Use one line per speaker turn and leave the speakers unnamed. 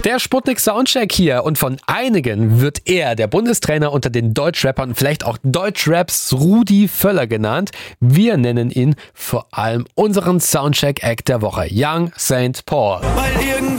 Der Sputnik Soundcheck hier und von einigen wird er der Bundestrainer unter den Deutschrappern, vielleicht auch Deutschraps Rudi Völler genannt. Wir nennen ihn vor allem unseren Soundcheck-Act der Woche, Young St. Paul.